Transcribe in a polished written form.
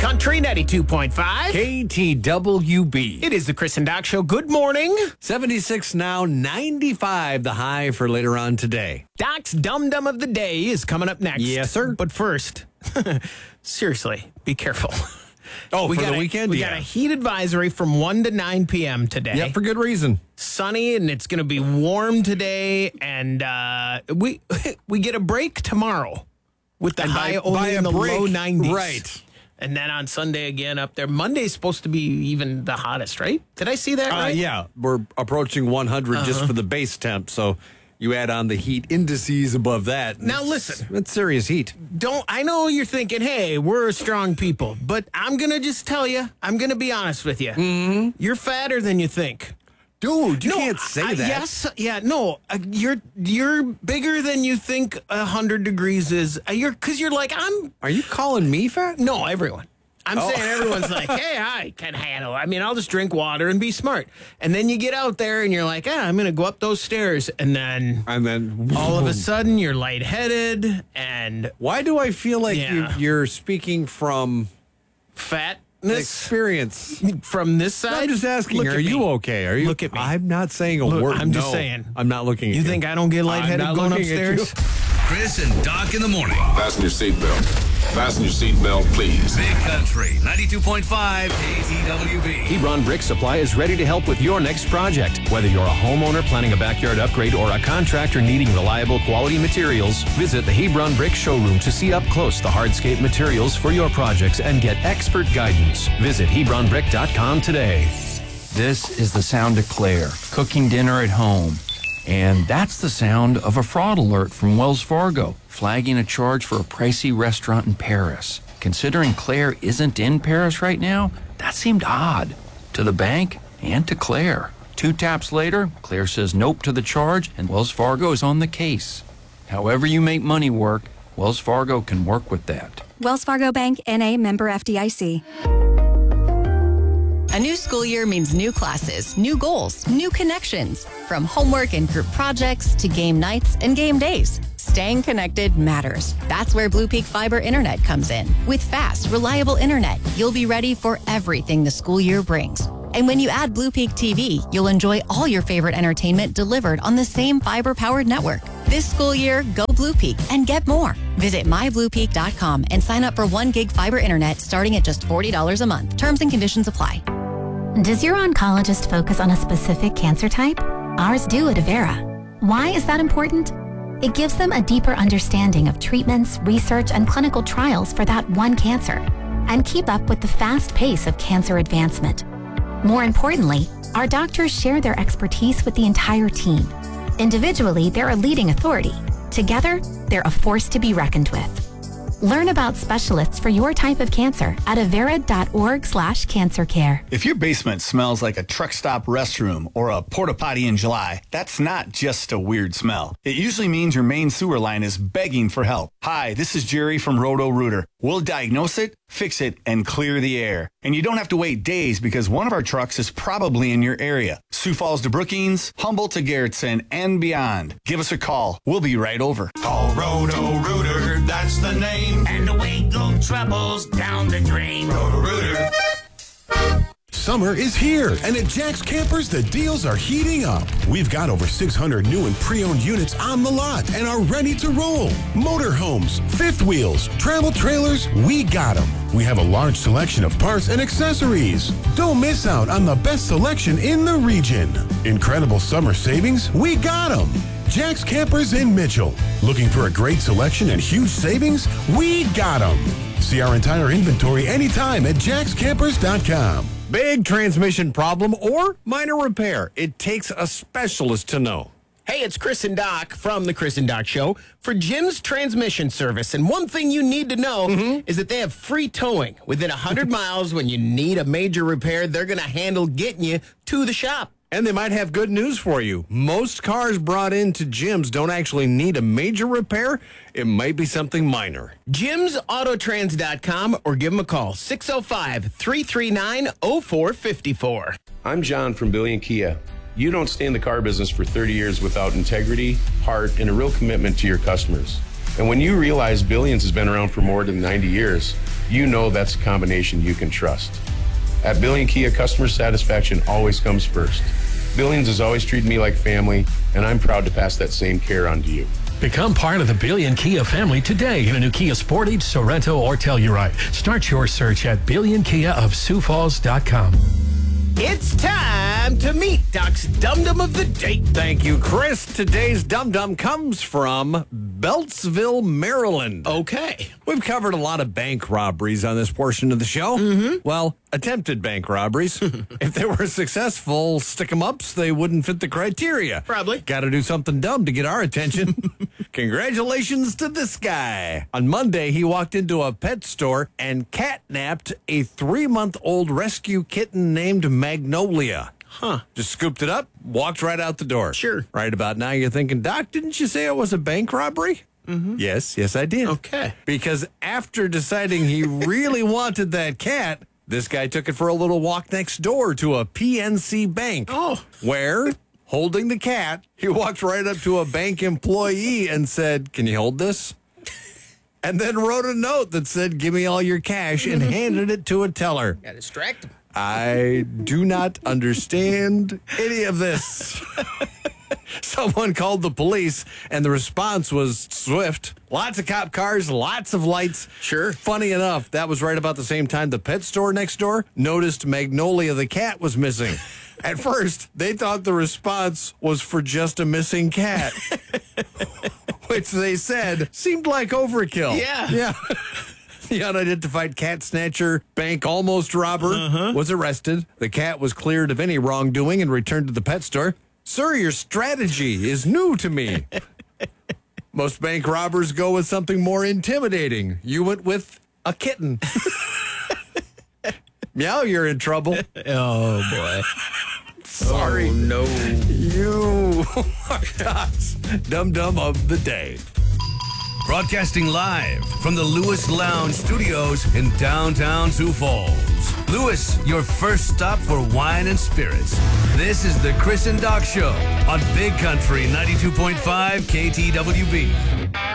Country 92.5. KTWB. It is the Chris and Doc Show. Good morning. 76 now, 95 the high for later on today. Doc's Dum Dum of the Day is coming up next. Yes, sir. But first, seriously, be careful. Oh, for the weekend? We got a heat advisory from 1 to 9 p.m. today. Yeah, for good reason. Sunny, and it's going to be warm today, and we get a break tomorrow with the And high by only a in the break, low 90s. right. And then on Sunday again up there. Monday's supposed to be even the hottest, right? Did I see that right? Yeah, we're approaching 100 just for the base temp, so you add on the heat indices above that. Now listen. It's serious heat. I know you're thinking, hey, we're strong people, but I'm going to just tell you, I'm going to be honest with you. Mm-hmm. You're fatter than you think. Dude, you can't say that. Yes, yeah, no, you're bigger than you think 100 degrees is. Because you're like, Are you calling me fat? No, everyone. I'm saying everyone's like, hey, I can handle it. I mean, I'll just drink water and be smart. And then you get out there and you're like, I'm going to go up those stairs. And then all of a sudden you're lightheaded and Why do I feel like Yeah. you're speaking from fatness experience? from this side. I'm just asking, Look are at you me. okay? Are you? Look at me. I'm not saying a Look, word. I'm just No, saying. I'm not looking at you. You think I don't get lightheaded I'm not going looking at you. upstairs? Chris and Doc in the morning. Fasten your seatbelt. Fasten your seatbelt, please. Big Country 92.5 KTWB. Hebron Brick Supply is ready to help with your next project. Whether you're a homeowner planning a backyard upgrade or a contractor needing reliable quality materials, visit the Hebron Brick Showroom to see up close the hardscape materials for your projects and get expert guidance. Visit HebronBrick.com today. This is the sound of Claire, cooking dinner at home. And that's the sound of a fraud alert from Wells Fargo, flagging a charge for a pricey restaurant in Paris. Considering Claire isn't in Paris right now, that seemed odd to the bank and to Claire. 2 taps later, Claire says nope to the charge, and Wells Fargo is on the case. However you make money work, Wells Fargo can work with that. Wells Fargo Bank, N.A., member FDIC. A new school year means new classes, new goals, new connections. From homework and group projects to game nights and game days. Staying connected matters. That's where Blue Peak Fiber Internet comes in. With fast, reliable internet, you'll be ready for everything the school year brings. And when you add Blue Peak TV, you'll enjoy all your favorite entertainment delivered on the same fiber-powered network. This school year, go Blue Peak and get more. Visit mybluepeak.com and sign up for 1 gig fiber internet starting at just $40 a month. Terms and conditions apply. Does your oncologist focus on a specific cancer type? Ours do at Avera. Why is that important? It gives them a deeper understanding of treatments, research, and clinical trials for that one cancer, and keep up with the fast pace of cancer advancement. More importantly, our doctors share their expertise with the entire team. Individually, they're a leading authority. Together, they're a force to be reckoned with. Learn about specialists for your type of cancer at avera.org/cancercare. If your basement smells like a truck stop restroom or a porta potty in July, that's not just a weird smell. It usually means your main sewer line is begging for help. Hi, this is Jerry from Roto-Rooter. We'll diagnose it, fix it, and clear the air. And you don't have to wait days because one of our trucks is probably in your area. Sioux Falls to Brookings, Humboldt to Garrettson, and beyond. Give us a call. We'll be right over. Call Roto-Rooter, that's the name. And away go troubles down the drain. Roto-Rooter. Summer is here, and at Jack's Campers, the deals are heating up. We've got over 600 new and pre-owned units on the lot and are ready to roll. Motorhomes, fifth wheels, travel trailers, we got them. We have a large selection of parts and accessories. Don't miss out on the best selection in the region. Incredible summer savings, we got them. Jack's Campers in Mitchell. Looking for a great selection and huge savings? We got them. See our entire inventory anytime at jackscampers.com. Big transmission problem or minor repair. It takes a specialist to know. Hey, it's Chris and Doc from the Chris and Doc Show for Jim's Transmission Service. And one thing you need to know is that they have free towing. Within 100 miles, when you need a major repair, they're going to handle getting you to the shop. And they might have good news for you. Most cars brought into Jim's don't actually need a major repair. It might be something minor. JimsAutotrans.com or give them a call, 605-339-0454. I'm John from Billion Kia. You don't stay in the car business for 30 years without integrity, heart, and a real commitment to your customers. And when you realize Billions has been around for more than 90 years, you know that's a combination you can trust. At Billion Kia, customer satisfaction always comes first. Billions has always treated me like family, and I'm proud to pass that same care on to you. Become part of the Billion Kia family today in a new Kia Sportage, Sorento, or Telluride. Start your search at BillionKiaofSiouxFalls.com. It's time to meet Doc's Dum Dum of the Day. Thank you, Chris. Today's Dum Dum comes from Beltsville, Maryland. Okay. We've covered a lot of bank robberies on this portion of the show. Mm-hmm. Well, attempted bank robberies. If they were successful stick-em-ups, they wouldn't fit the criteria. Probably. Got to do something dumb to get our attention. Congratulations to this guy. On Monday, he walked into a pet store and catnapped a 3-month-old rescue kitten named Magnolia. Huh. Just scooped it up, walked right out the door. Sure. Right about now, you're thinking, Doc, didn't you say it was a bank robbery? Mm-hmm. Yes, I did. Okay. Because after deciding he really wanted that cat, this guy took it for a little walk next door to a PNC bank. Oh. Where, holding the cat, he walked right up to a bank employee and said, "Can you hold this?" And then wrote a note that said, "Give me all your cash," and handed it to a teller. Got to distract him. I do not understand any of this. Someone called the police, and the response was swift. Lots of cop cars, lots of lights. Sure. Funny enough, that was right about the same time the pet store next door noticed Magnolia the cat was missing. At first, they thought the response was for just a missing cat, which they said seemed like overkill. Yeah. The unidentified cat snatcher, bank almost robber, was arrested. The cat was cleared of any wrongdoing and returned to the pet store. Sir, your strategy is new to me. Most bank robbers go with something more intimidating. You went with a kitten. Meow, you're in trouble. Oh, boy. Sorry. Oh, no. You are Doc's Dum Dum of the Day. Broadcasting live from the Lewis Lounge Studios in downtown Sioux Falls. Lewis, your first stop for wine and spirits. This is the Chris and Doc Show on Big Country 92.5 KTWB.